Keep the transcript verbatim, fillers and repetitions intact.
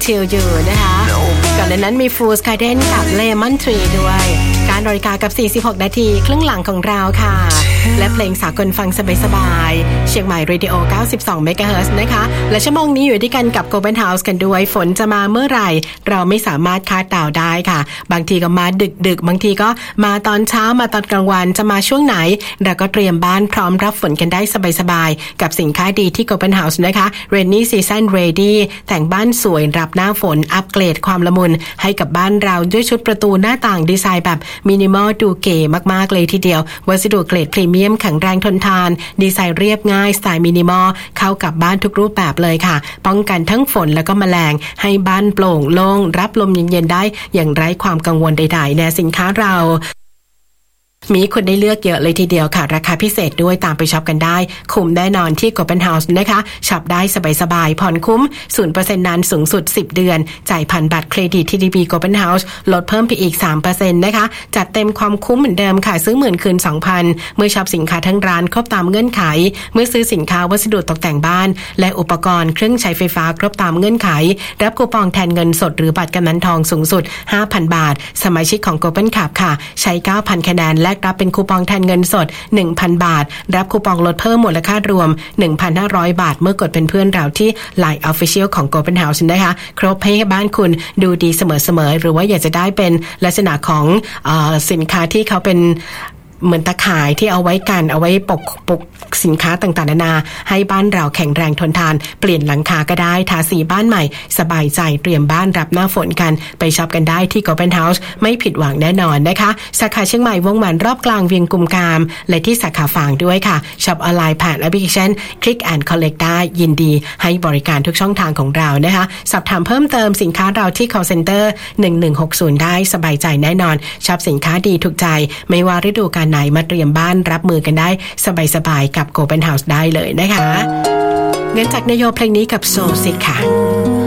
ชิลอยู่นะคะก่อนหน้านั้นมีฟูสไคเดนกับเลมอนทรีด้วยการนาฬิกากับสี่สิบหกนาทีครึ่งหลังของเราค่ะและเพลงสากลฟังสบายๆเชียงใหม่เรดิโอเก้าสิบสองเมกะเฮิรตซ์นะคะและชั่วโมงนี้อยู่ด้วยกันกับ Open House กันด้วยฝนจะมาเมื่อไหร่เราไม่สามารถคาดเดาได้ค่ะบางทีก็มาดึกๆบางทีก็มาตอนเช้ามาตอนกลางวันจะมาช่วงไหนเราก็เตรียมบ้านพร้อมรับฝนกันได้สบายๆกับสินค้าดีที่ Open House นะคะ Rainy Season Ready แต่งบ้านสวยรับหน้าฝนอัปเกรดความละมุนให้กับบ้านเราด้วยชุดประตูหน้าต่างดีไซน์แบบมินิมอลดูเก๋มากๆเลยทีเดียววัสดุเกรดพรีเมียมแข็งแรงทนทานดีไซน์เรียบง่ายสไตล์มินิมอลเข้ากับบ้านทุกรูปแบบเลยค่ะป้องกันทั้งฝนแล้วก็แมลงให้บ้านโปร่งโล่งรับลมเย็นๆได้อย่างไร้ความกังวลใดๆในสินค้าเรามีคนได้เลือกเยอะเลยทีเดียวค่ะราคาพิเศษด้วยตามไปช็อปกันได้คุ้มแน่นอนที่ Open House นะคะช็อปได้สบายๆผ่อนคุ้ม ศูนย์เปอร์เซ็นต์ นานสูงสุดสิบเดือนจ่ายผ่านบัตรเครดิต ที ดี บี Open House ลดเพิ่มไปอีก สามเปอร์เซ็นต์ นะคะจัดเต็มความคุ้มเหมือนเดิมค่ะซื้อหมื่นคืน สองพัน เมื่อช็อปสินค้าทั้งร้านครบตามเงื่อนไขเมื่อซื้อสินค้าวัสดุตกแต่งบ้านและอุปกรณ์เครื่องใช้ไฟฟ้าครบตามเงื่อนไขรับคูปองแทนเงินสดหรือบัตรกำนันทองสูงสุด ห้าพัน บาทสมาชิกของ Open Club ค่ะใช้ เก้าพัน คะแนนแลกรับเป็นคูปองแทนเงินสด หนึ่งพัน บาทรับคูปองลดเพิ่มมูลค่ารวม หนึ่งพันห้าร้อย บาทเมื่อกดเป็นเพื่อนเราที่ ไลน์ Official ของ Open House นะคะครบให้บ้านคุณดูดีเสมอๆหรือว่าอยากจะได้เป็นลักษณะของเอ่อสินค้าที่เขาเป็นเหมือนตะข่ายที่เอาไว้กันเอาไว้ปกปกสินค้าต่างๆนานาให้บ้านเราแข็งแรงทนทานเปลี่ยนหลังคาก็ได้ทาสีบ้านใหม่สบายใจเตรียมบ้านรับหน้าฝนกันไปช็อปกันได้ที่ Open House ไม่ผิดหวังแน่นอนนะคะสาขาเชียงใหม่วงแหวนรอบกลางเวียงกุมกามและที่สาขาฝางด้วยค่ะช็อปออนไลน์ผ่านแอปพลิเคชัน Click and Collect ได้ยินดีให้บริการทุกช่องทางของเรานะคะสอบถามเพิ่มเติมสินค้าเราที่ call center หนึ่งหนึ่งหกศูนย์ได้สบายใจแน่นอนช็อปสินค้าดีถูกใจไม่ว่าฤดูกาลไหนมาเตรียมบ้านรับมือกันได้สบายๆกับ Open House ได้เลยนะคะเงินจากนโยเพลงนี้กับโซซิกค่ะ